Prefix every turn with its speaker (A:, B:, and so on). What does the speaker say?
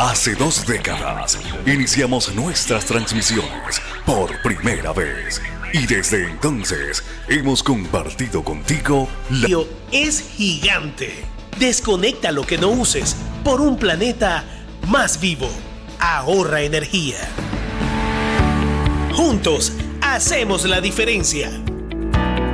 A: Hace 2 décadas iniciamos nuestras transmisiones por primera vez y desde entonces hemos compartido contigo la...
B: Es gigante. Desconecta lo que no uses por un planeta más vivo. Ahorra energía. Juntos hacemos la diferencia.